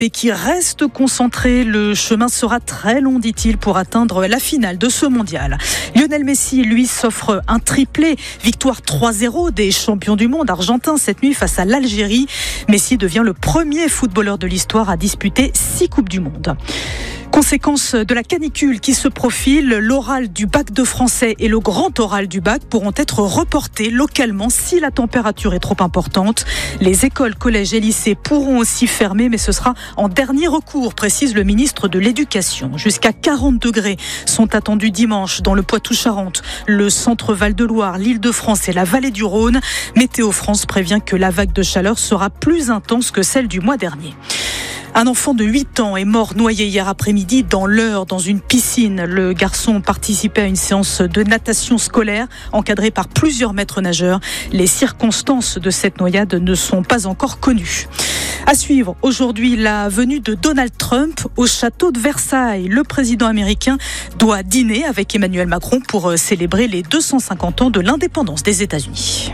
Et qui reste concentré. Le chemin sera très long, dit-il, pour atteindre la finale de ce mondial. Lionel Messi, lui, s'offre un triplé. Victoire 3-0 des champions du monde argentins cette nuit face à l'Algérie. Messi devient le premier footballeur de l'histoire à disputer 6 Coupes du Monde. Conséquence de la canicule qui se profile, l'oral du bac de français et le grand oral du bac pourront être reportés localement si la température est trop importante. Les écoles, collèges et lycées pourront aussi fermer, mais ce sera en dernier recours, précise le ministre de l'Éducation. Jusqu'à 40 degrés sont attendus dimanche dans le Poitou-Charentes, le centre Val-de-Loire, l'Île-de-France et la vallée du Rhône. Météo France prévient que la vague de chaleur sera plus intense que celle du mois dernier. Un enfant de 8 ans est mort noyé hier après-midi dans l'Eure, dans une piscine. Le garçon participait à une séance de natation scolaire encadrée par plusieurs maîtres nageurs. Les circonstances de cette noyade ne sont pas encore connues. À suivre aujourd'hui la venue de Donald Trump au château de Versailles. Le président américain doit dîner avec Emmanuel Macron pour célébrer les 250 ans de l'indépendance des États-Unis.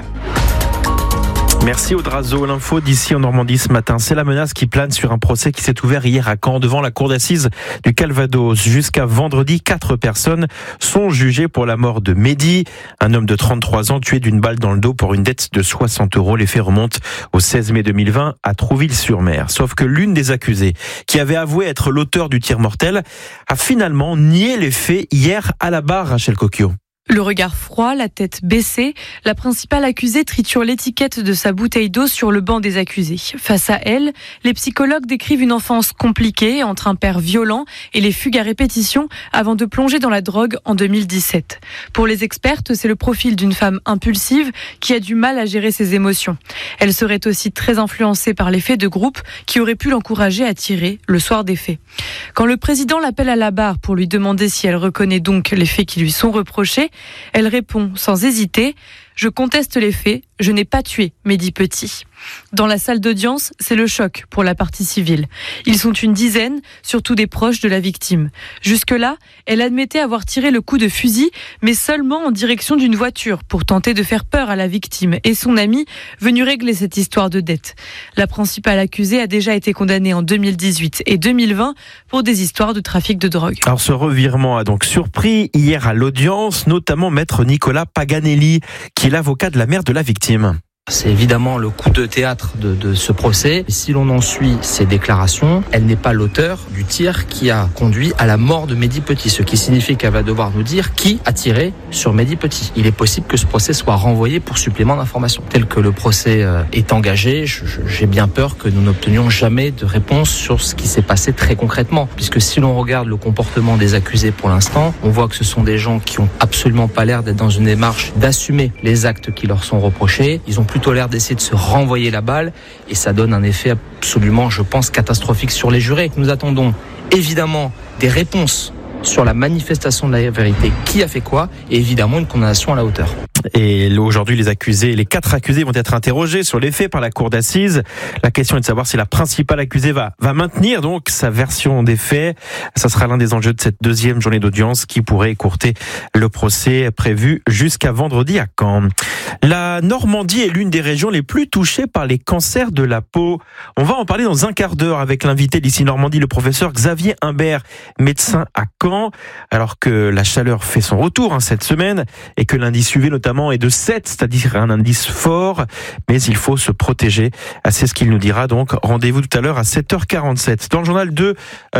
Merci Audrazo. L'info d'ici en Normandie ce matin, c'est la menace qui plane sur un procès qui s'est ouvert hier à Caen devant la cour d'assises du Calvados. Jusqu'à vendredi, 4 personnes sont jugées pour la mort de Mehdi, un homme de 33 ans tué d'une balle dans le dos pour une dette de 60 €. Les faits remontent au 16 mai 2020 à Trouville-sur-Mer. Sauf que l'une des accusées, qui avait avoué être l'auteur du tir mortel, a finalement nié les faits hier à la barre, Rachel Cocchio. Le regard froid, la tête baissée, la principale accusée triture l'étiquette de sa bouteille d'eau sur le banc des accusés. Face à elle, les psychologues décrivent une enfance compliquée entre un père violent et les fugues à répétition avant de plonger dans la drogue en 2017. Pour les expertes, c'est le profil d'une femme impulsive qui a du mal à gérer ses émotions. Elle serait aussi très influencée par l'effet de groupe qui aurait pu l'encourager à tirer le soir des faits. Quand le président l'appelle à la barre pour lui demander si elle reconnaît donc les faits qui lui sont reprochés, elle répond sans hésiter « Je conteste les faits, je n'ai pas tué Mehdi Petit ». Dans la salle d'audience, c'est le choc pour la partie civile. Ils sont une dizaine, surtout des proches de la victime. Jusque-là, elle admettait avoir tiré le coup de fusil, mais seulement en direction d'une voiture pour tenter de faire peur à la victime et son ami venu régler cette histoire de dette. La principale accusée a déjà été condamnée en 2018 et 2020 pour des histoires de trafic de drogue. Alors ce revirement a donc surpris hier à l'audience, notamment maître Nicolas Paganelli, qui est l'avocat de la mère de la victime. C'est évidemment le coup de théâtre de ce procès. Si l'on en suit ses déclarations, elle n'est pas l'auteur du tir qui a conduit à la mort de Mehdi Petit, ce qui signifie qu'elle va devoir nous dire qui a tiré sur Mehdi Petit. Il est possible que ce procès soit renvoyé pour supplément d'informations. Tel que le procès est engagé, j'ai bien peur que nous n'obtenions jamais de réponse sur ce qui s'est passé très concrètement. Puisque si l'on regarde le comportement des accusés pour l'instant, on voit que ce sont des gens qui ont absolument pas l'air d'être dans une démarche d'assumer les actes qui leur sont reprochés. Ils ont plutôt l'air d'essayer de se renvoyer la balle et ça donne un effet absolument, je pense, catastrophique sur les jurés. Nous attendons évidemment des réponses sur la manifestation de la vérité, qui a fait quoi, et évidemment une condamnation à la hauteur. Et aujourd'hui, les 4 accusés vont être interrogés sur les faits par la cour d'assises. La question est de savoir si la principale accusée va maintenir donc sa version des faits. Ça sera l'un des enjeux de cette deuxième journée d'audience qui pourrait écourter le procès prévu jusqu'à vendredi à Caen. La Normandie est l'une des régions les plus touchées par les cancers de la peau. On va en parler dans un quart d'heure avec l'invité d'ici Normandie, le professeur Xavier Humbert, médecin à Caen. Alors que la chaleur fait son retour cette semaine et que l'indice UV notamment est de 7, c'est-à-dire un indice fort, mais il faut se protéger. C'est ce qu'il nous dira donc. Rendez-vous tout à l'heure à 7h47. Dans le journal de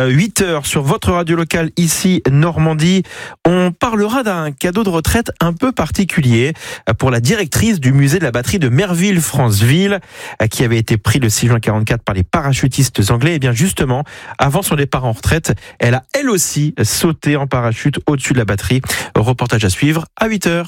8h sur votre radio locale ici Normandie, on parlera d'un cadeau de retraite un peu particulier pour la directrice du musée de la batterie de Merville-Franceville qui avait été pris le 6 juin 1944 par les parachutistes anglais. Et bien justement, avant son départ en retraite, elle a elle aussi sauté en parachute au-dessus de la batterie. Reportage à suivre à 8h.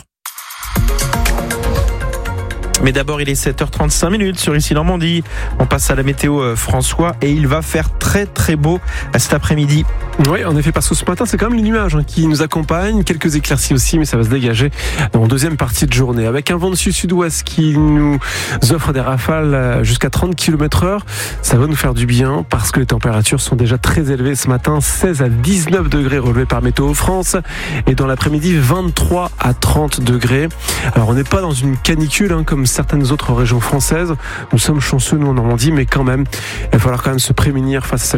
Mais d'abord, il est 7h35 sur ici Normandie. On passe à la météo, François, et il va faire très très beau cet après-midi. Oui, en effet, parce que ce matin, c'est quand même les nuages qui nous accompagnent. Quelques éclaircies aussi, mais ça va se dégager en deuxième partie de journée. Avec un vent de sud-sud-ouest qui nous offre des rafales jusqu'à 30 km/h. Ça va nous faire du bien parce que les températures sont déjà très élevées ce matin. 16 à 19 degrés relevés par Météo France. Et dans l'après-midi, 23 à 30 degrés. Alors, on n'est pas dans une canicule comme certaines autres régions françaises. Nous sommes chanceux, nous, en Normandie, mais quand même, il va falloir quand même se prémunir face à cette